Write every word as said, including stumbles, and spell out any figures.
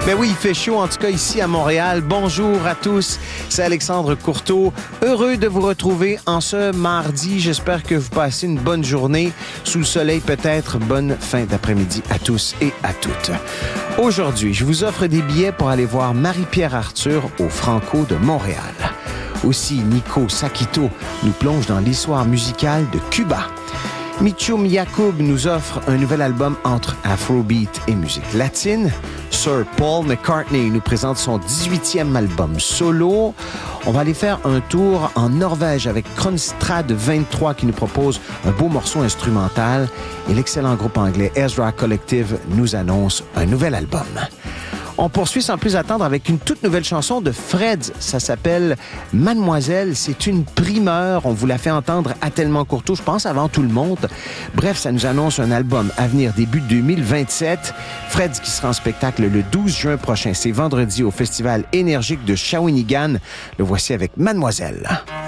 Ben oui, il fait chaud, en tout cas ici à Montréal. Bonjour à tous, c'est Alexandre Courteau. Heureux de vous retrouver en ce mardi. J'espère que vous passez une bonne journée. Sous le soleil peut-être. Bonne fin d'après-midi à tous et à toutes. Aujourd'hui, je vous offre des billets pour aller voir Marie-Pierre Arthur au Franco de Montréal. Aussi, Nico Sakito nous plonge dans l'histoire musicale de Cuba. Mitchum Yacoub nous offre un nouvel album entre Afrobeat et musique latine. Sir Paul McCartney nous présente son dix-huitième album solo. On va aller faire un tour en Norvège avec Kronstrad vingt-trois qui nous propose un beau morceau instrumental. Et l'excellent groupe anglais Ezra Collective nous annonce un nouvel album. On poursuit sans plus attendre avec une toute nouvelle chanson de Freds. Ça s'appelle Mademoiselle. C'est une primeur. On vous l'a fait entendre à Tellement Courteau, je pense, avant tout le monde. Bref, ça nous annonce un album à venir début deux mille vingt-sept. Freds qui sera en spectacle le douze juin prochain. C'est vendredi au Festival énergique de Shawinigan. Le voici avec Mademoiselle.